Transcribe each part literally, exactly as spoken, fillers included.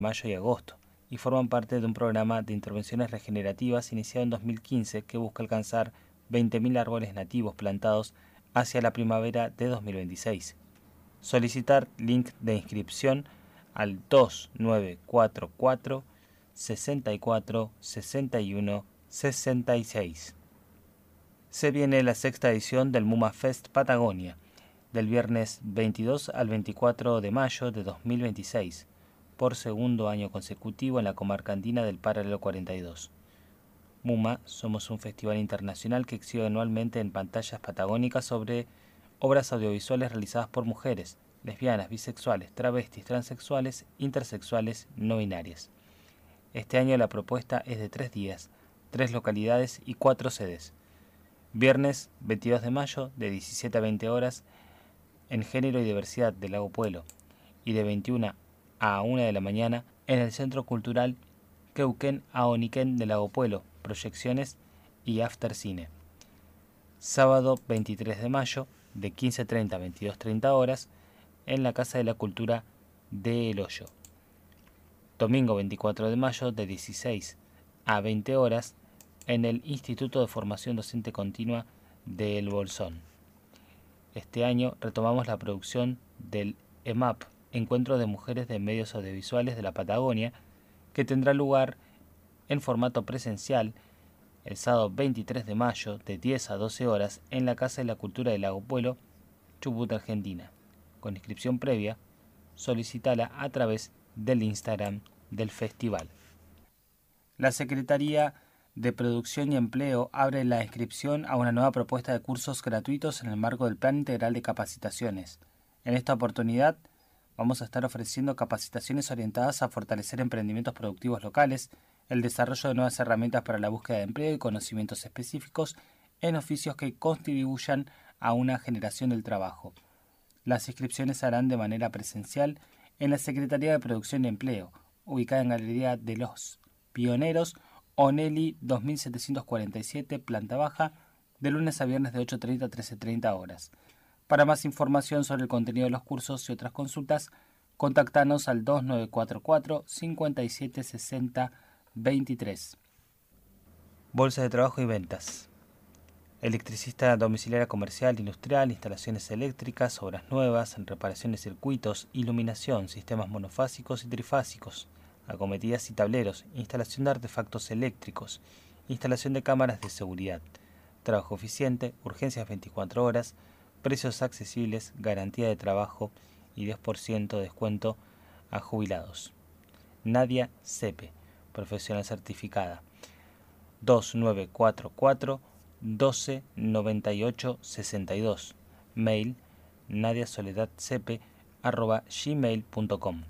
mayo y agosto, y forman parte de un programa de intervenciones regenerativas iniciado en dos mil quince que busca alcanzar veinte mil árboles nativos plantados hacia la primavera de dos mil veintiséis. Solicitar link de inscripción al dos nueve cuatro cuatro, sesenta y cuatro, sesenta y uno, sesenta y seis. Se viene la sexta edición del Muma Fest Patagonia, del viernes veintidós al veinticuatro de mayo de dos mil veintiséis, por segundo año consecutivo en la comarca andina del Paralelo cuarenta y dos. Muma somos un festival internacional que exhibe anualmente en pantallas patagónicas sobre obras audiovisuales realizadas por mujeres, lesbianas, bisexuales, travestis, transexuales, intersexuales, no binarias. Este año la propuesta es de tres días, tres localidades y cuatro sedes. Viernes veintidós de mayo de diecisiete a veinte horas en Género y Diversidad de Lago Puelo y de veintiuna a una de la mañana en el Centro Cultural Queuquén Aoniquén de Lago Puelo, proyecciones y after cine. Sábado veintitrés de mayo de quince treinta a veintidós treinta horas en la Casa de la Cultura de El Hoyo. Domingo veinticuatro de mayo de dieciséis a veinte horas en el Instituto de Formación Docente Continua de El Bolsón. Este año retomamos la producción del E M A P, Encuentro de Mujeres de Medios Audiovisuales de la Patagonia, que tendrá lugar en formato presencial el sábado veintitrés de mayo de diez a doce horas en la Casa de la Cultura de Lago Puelo, Chubut, Argentina. Con inscripción previa, solicítala a través del Instagram del festival. La Secretaría de Producción y Empleo abre la inscripción a una nueva propuesta de cursos gratuitos en el marco del Plan Integral de Capacitaciones. En esta oportunidad vamos a estar ofreciendo capacitaciones orientadas a fortalecer emprendimientos productivos locales, el desarrollo de nuevas herramientas para la búsqueda de empleo y conocimientos específicos en oficios que contribuyan a una generación del trabajo. Las inscripciones se harán de manera presencial en la Secretaría de Producción y Empleo, ubicada en Galería de los Pioneros, Onelli dos mil setecientos cuarenta y siete, planta baja, de lunes a viernes de ocho treinta a trece treinta horas. Para más información sobre el contenido de los cursos y otras consultas, contactanos al dos nueve cuatro cuatro, cincuenta y siete sesenta veintitrés. Bolsa de Trabajo y Ventas. Electricista domiciliaria comercial, industrial, instalaciones eléctricas, obras nuevas, reparación de circuitos, iluminación, sistemas monofásicos y trifásicos, acometidas y tableros, instalación de artefactos eléctricos, instalación de cámaras de seguridad, trabajo eficiente, urgencias veinticuatro horas, precios accesibles, garantía de trabajo y diez por ciento de descuento a jubilados. Nadia Cepe, profesional certificada. dos nueve cuatro cuatro, doce noventa y ocho sesenta y dos. Mail nadiasoledadcepe arroba gmail punto com.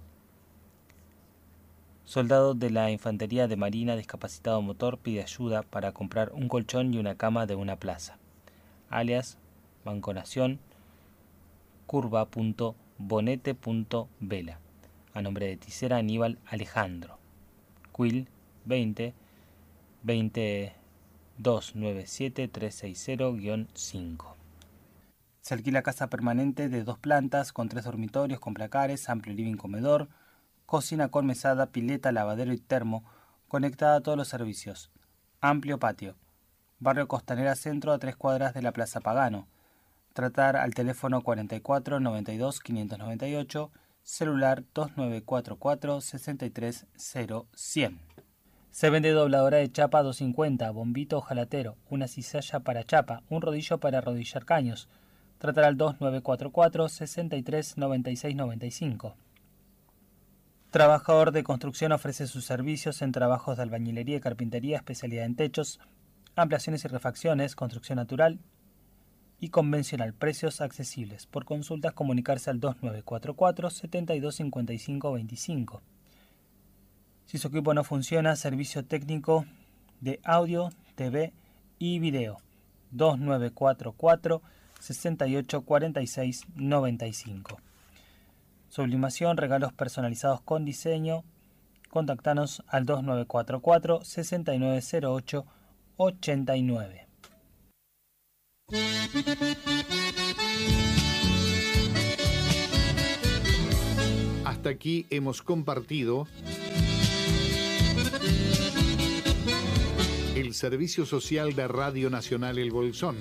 Soldado de la Infantería de Marina discapacitado motor pide ayuda para comprar un colchón y una cama de una plaza. Alias Banco Nación, curva punto bonete punto vela. A nombre de Tisera Aníbal Alejandro. Quill veinte veinte dos nueve siete tres seis cero guión cinco. Se alquila casa permanente de dos plantas con tres dormitorios con placares, amplio living comedor, cocina con mesada, pileta, lavadero y termo, conectada a todos los servicios. Amplio patio. Barrio Costanera Centro, a tres cuadras de la Plaza Pagano. Tratar al teléfono cuarenta y cuatro noventa y dos quinientos noventa y ocho, celular dos nueve cuatro cuatro, sesenta y tres cero cien. Se vende dobladora de chapa doscientos cincuenta, bombito ojalatero, una cizalla para chapa, un rodillo para arrodillar caños. Tratar al dos nueve cuatro cuatro, sesenta y tres noventa y seis noventa y cinco. Trabajador de construcción ofrece sus servicios en trabajos de albañilería y carpintería, especialidad en techos, ampliaciones y refacciones, construcción natural y convencional, precios accesibles. Por consultas comunicarse al dos nueve cuatro cuatro, setenta y dos cincuenta y cinco veinticinco. Si su equipo no funciona, servicio técnico de audio, T V y video. dos nueve cuatro cuatro, sesenta y ocho cuarenta y seis noventa y cinco. Sublimación, regalos personalizados con diseño. Contactanos al dos nueve cuatro cuatro, sesenta y nueve cero ocho ochenta y nueve. Hasta aquí hemos compartido El Servicio Social de Radio Nacional El Bolsón.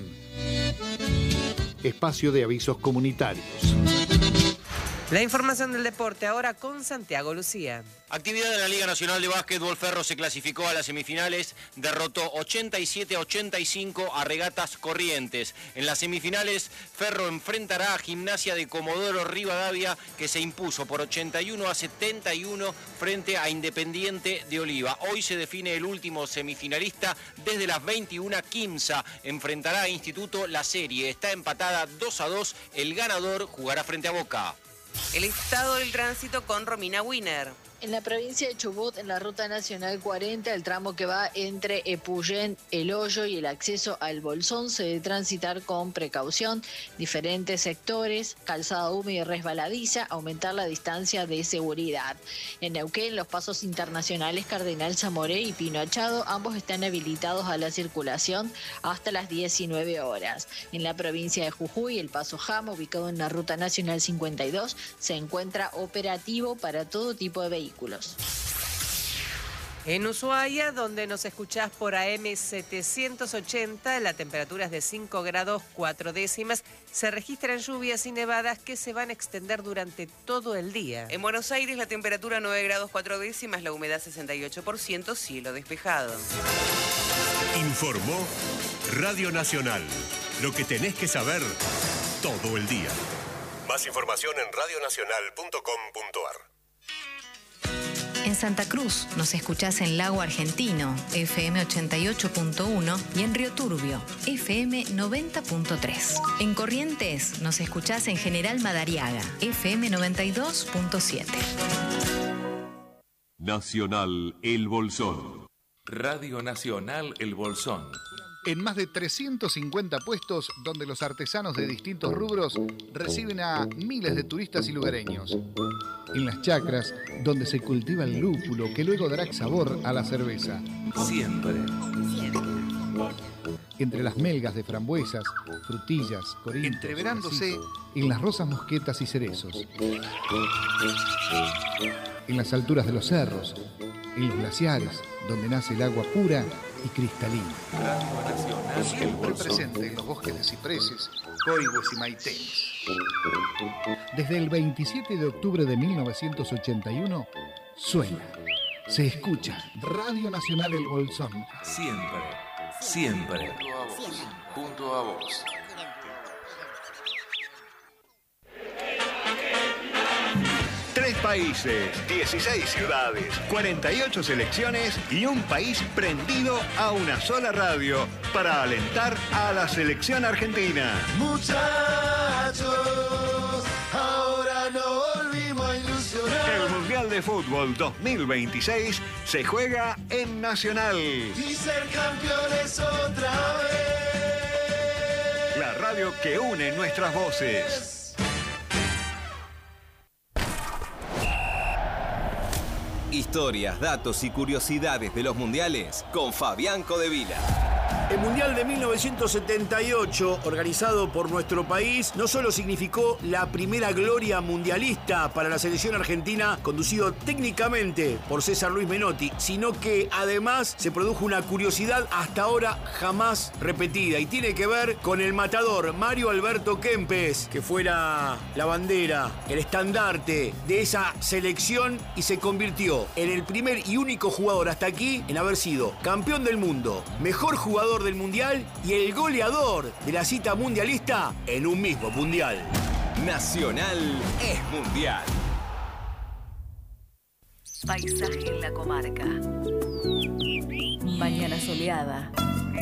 Espacio de avisos comunitarios. La información del deporte ahora con Santiago Lucía. Actividad en la Liga Nacional de Básquetbol. Ferro se clasificó a las semifinales, derrotó ochenta y siete a ochenta y cinco a Regatas Corrientes. En las semifinales, Ferro enfrentará a Gimnasia de Comodoro Rivadavia, que se impuso por ochenta y uno a setenta y uno frente a Independiente de Oliva. Hoy se define el último semifinalista. Desde las veintiuna, Quimsa enfrentará a Instituto. La serie está empatada dos a dos. El ganador jugará frente a Boca. El estado del tránsito con Romina Wiener. En la provincia de Chubut, en la Ruta Nacional cuarenta, el tramo que va entre Epuyén, El Hoyo y el acceso al Bolsón se debe transitar con precaución. Diferentes sectores, calzada húmeda y resbaladiza, aumentar la distancia de seguridad. En Neuquén, los pasos internacionales Cardenal Zamoré y Pino Achado, ambos están habilitados a la circulación hasta las diecinueve horas. En la provincia de Jujuy, el paso Jama, ubicado en la Ruta Nacional cincuenta y dos, se encuentra operativo para todo tipo de vehículos. En Ushuaia, donde nos escuchás por A M setecientos ochenta, la temperatura es de cinco grados cuatro décimas. Se registran lluvias y nevadas que se van a extender durante todo el día. En Buenos Aires, la temperatura nueve grados cuatro décimas, la humedad sesenta y ocho por ciento, cielo despejado. Informó Radio Nacional. Lo que tenés que saber todo el día. Más información en radio nacional punto com punto ar. En Santa Cruz nos escuchás en Lago Argentino, F M ochenta y ocho punto uno, y en Río Turbio, F M noventa punto tres. En Corrientes nos escuchás en General Madariaga, F M noventa y dos punto siete. Nacional El Bolsón. Radio Nacional El Bolsón. En más de trescientos cincuenta puestos donde los artesanos de distintos rubros reciben a miles de turistas y lugareños. En las chacras, donde se cultiva el lúpulo que luego dará sabor a la cerveza. Siempre. Entre las melgas de frambuesas, frutillas, corintios, entreverándose en las rosas mosquetas y cerezos. En las alturas de los cerros, en los glaciares, donde nace el agua pura y cristalina. Siempre presente en los bosques de cipreses, coigües y maitenes. Desde el veintisiete de octubre de mil novecientos ochenta y uno, suena, se escucha Radio Nacional El Bolsón. Siempre, siempre, junto a vos. Tres países, dieciséis ciudades, cuarenta y ocho selecciones y un país prendido a una sola radio para alentar a la selección argentina. Muchachos, ahora no volvimos a ilusionar. El Mundial de Fútbol dos mil veintiséis se juega en Nacional. Y ser campeones otra vez. La radio que une nuestras voces. Historias, datos y curiosidades de los mundiales con Fabián Codevila. El Mundial de mil novecientos setenta y ocho, organizado por nuestro país, no solo significó la primera gloria mundialista para la selección argentina, conducido técnicamente por César Luis Menotti, sino que además se produjo una curiosidad hasta ahora jamás repetida y tiene que ver con el matador Mario Alberto Kempes, que fuera la bandera, el estandarte de esa selección y se convirtió en el primer y único jugador hasta aquí en haber sido campeón del mundo, mejor jugador del mundial y el goleador de la cita mundialista en un mismo mundial. Nacional es mundial. Paisaje en la comarca. Mañana soleada.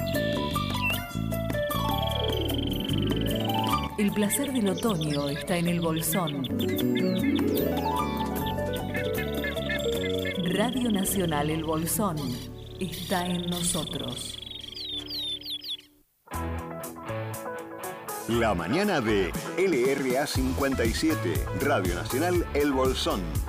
El placer del otoño está en el Bolsón. Radio Nacional El Bolsón está en nosotros. La mañana de L R A cincuenta y siete, Radio Nacional El Bolsón.